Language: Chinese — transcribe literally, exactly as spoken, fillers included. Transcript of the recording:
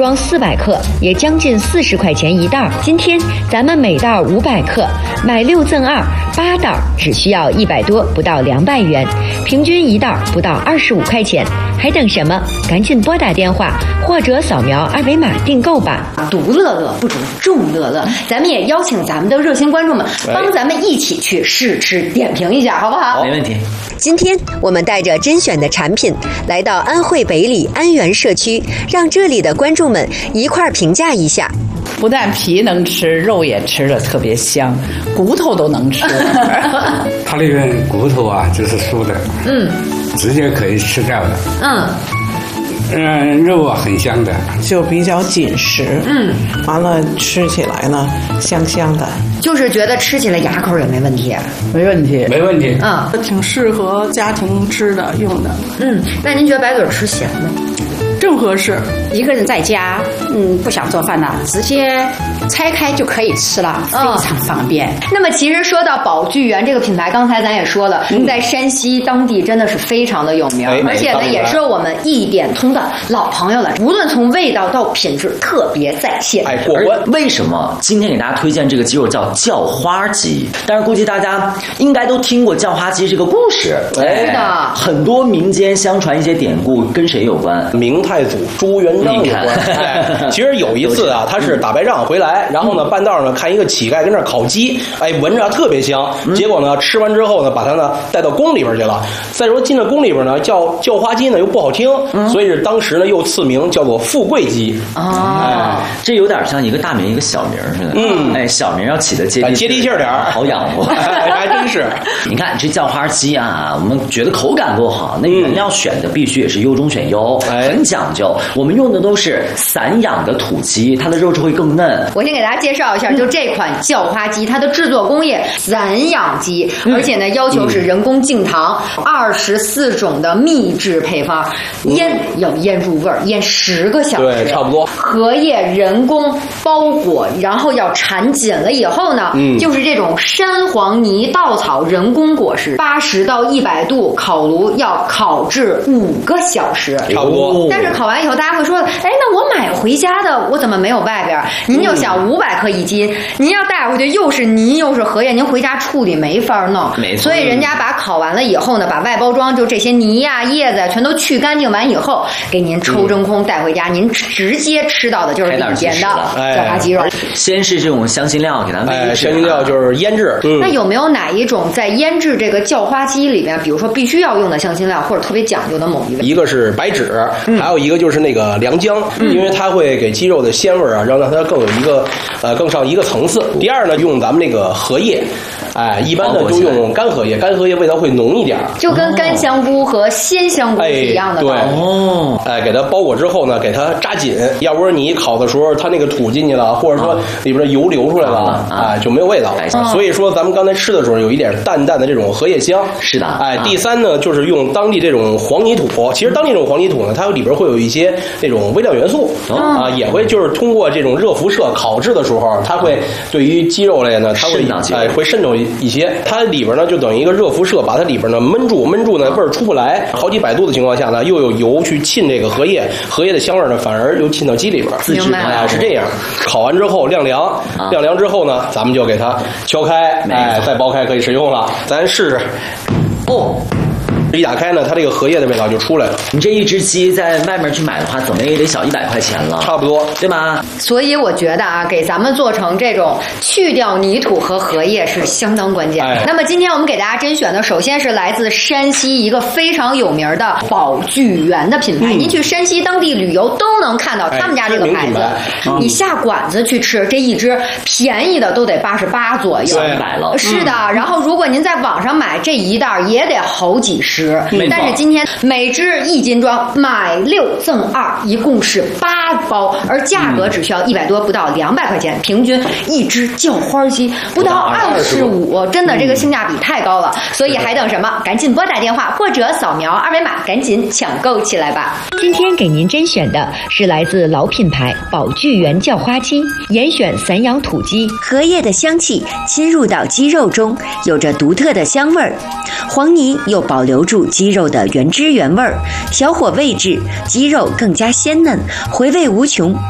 装四百克，也将近四十块钱一袋。今天咱们每袋五百克，买六赠二，八袋只需要一百多，不到两百元，平均一袋不到二十五块钱。还等什么？赶紧拨打电话或者扫描二维码订购吧。 独乐乐不如众乐乐，咱们也邀请咱们的热心观众们帮咱们一起去试吃点评一下，好不好？ 没问题。 今天我们带着甄选的产品来到安徽北里安源社区，让这里的观众们一块儿评价一下。 不但皮能吃，肉也吃得特别香，骨头都能吃。 它那个骨头啊，就是酥的，嗯，直接可以吃掉的，嗯。嗯，肉啊很香的， 就比较紧实，嗯，完了吃起来呢香香的， 就是觉得吃起来牙口也没问题， 没问题， 没问题， 嗯，挺适合家庭吃的用的， 嗯，那您觉得白嘴吃咸吗？ 正合适。 一个人在家，嗯，不想做饭了，直接拆开就可以吃了，非常方便。 哦、那么，其实说到宝聚源这个品牌，刚才咱也说了，嗯、在山西当地真的是非常的有名，哎、而且呢，也是我们一点通的老朋友了。无论从味道到品质，特别在线。 哎，过关。为什么今天给大家推荐这个鸡肉叫叫花鸡？但是估计大家应该都听过叫花鸡这个故事。 哎，是的， 很多民间相传一些典故，跟谁有关？ 明太祖朱元璋有关。哎，其实有一次啊，他是打败仗回来，然后呢，半道呢看一个乞丐跟那儿烤鸡，哎，闻着特别香。结果呢，吃完之后呢，把他呢带到宫里边去了。再说进了宫里边呢，叫叫花鸡呢又不好听，所以是当时呢又赐名叫做富贵鸡。 啊，哎，这有点像一个大名一个小名似的。嗯，哎，小名要起的接地接地气儿点儿， 好养活。 还真是。 你看这叫花鸡啊，我们觉得口感够好，那原料选的必须也是优中选优，很讲究。我们用的都是散养的土鸡，它的肉质会更嫩。 我先给大家介绍一下，就这款叫花鸡，它的制作工艺散养鸡，而且呢要求是人工净糖，二十四种的秘制配方，腌要腌入味儿，腌十个小时， 对，差不多。 荷叶人工包裹，然后要缠紧了以后呢，嗯，就是这种山黄泥稻草人工裹食，八十到一百度烤炉要烤制五个小时， 差不多。 但是烤完以后，大家会说，哎，那我买回家的，我怎么没有外边？您就想五百克一斤，您要带回去又是泥又是荷叶，您回家处理没法弄。 没错。 所以人家把烤完了以后呢，把外包装就这些泥呀、叶子呀全都去干净完以后，给您抽真空带回家，您直接吃到的就是里边的叫花鸡肉。 先是这种香辛料给它煨制， 香辛料就是腌制。 那有没有哪一种在腌制这个叫花鸡里面，比如说必须要用的香辛料，或者特别讲究的某一味？ 一个是白芷，还有一个就是那个良姜， 嗯、 因为它会给鸡肉的鲜味啊，让它更有一个呃更上一个层次。第二呢，用咱们那个荷叶，哎，一般呢就用干荷叶，干荷叶味道会浓一点， 就跟干香菇和鲜香菇是一样的。 对，哦，哎，给它包裹之后呢，给它扎紧，要不是你烤的时候它那个土进去了，或者说里边的油流出来了，哎，就没有味道。所以说咱们刚才吃的时候有一点淡淡的这种荷叶香。 是的， 哎，第三呢就是用当地这种黄泥土，其实当地这种黄泥土呢，它里边会有一些这种微量元素啊，也会就是通过这种热辐射烤制的时候，它会对于鸡肉类呢，它会哎会渗透一些，它里边呢就等于一个热辐射，把它里边呢闷住，闷住呢味儿出不来，好几百度的情况下呢，又有油去浸这个荷叶，荷叶的香味呢反而又浸到鸡里边。 明白啊，是这样。烤完之后晾凉，晾凉之后呢，咱们就给它敲开，哎，再剥开可以食用了。咱试试。哦。一打开呢，它这个荷叶的味道就出来了。 你这一只鸡在外面去买的话，怎么也得小一百块钱了， 差不多， 对吧？ 所以我觉得啊，给咱们做成这种去掉泥土和荷叶是相当关键。哎、那么今天我们给大家甄选的，首先是来自山西一个非常有名的宝聚源的品牌。嗯、您去山西当地旅游都能看到他们家这个牌子。哎嗯、你下馆子去吃，这一只便宜的都得八十八左右， 买了。 是的，嗯、然后如果您在网上买这一袋也得好几十。但是今天每只一斤装，买六赠二，一共是八包，而价格只需要一百多，不到两百块钱，平均一只叫花鸡不到二十五，真的这个性价比太高了。所以还等什么？赶紧拨打电话或者扫描二维码，赶紧抢购起来吧！ 今天给您甄选的是来自老品牌宝聚源叫花鸡，严选散养土鸡，荷叶的香气侵入到鸡肉中，有着独特的香味儿，黄泥又保留住鸡肉的原汁原味儿，小火煨制，鸡肉更加鲜嫩，回味无穷。